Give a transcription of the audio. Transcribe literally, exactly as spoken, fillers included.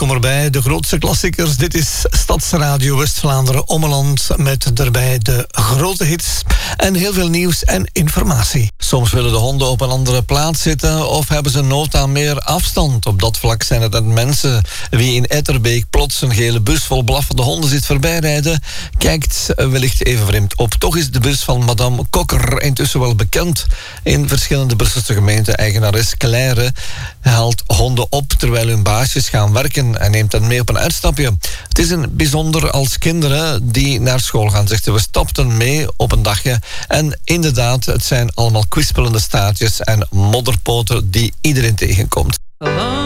Welkom erbij, de grootste klassiekers. Dit is Stadsradio West-Vlaanderen Ommeland met daarbij de grote hits en heel veel nieuws en informatie. Soms willen de honden op een andere plaats zitten of hebben ze nood aan meer afstand. Op dat vlak zijn het net mensen. Wie in Etterbeek plots een gele bus vol blaffende honden ziet voorbijrijden, kijkt wellicht even vreemd op. Toch is de bus van madame Kokker intussen wel bekend. In verschillende Brusselse gemeenten. Eigenares Claire haalt honden op terwijl hun baasjes gaan werken en neemt hen mee op een uitstapje. Het is een bijzonder als kinderen die naar school gaan, zegt ze. We stapten mee op een dagje en inderdaad, het zijn allemaal kwispelende staartjes en modderpoten die iedereen tegenkomt.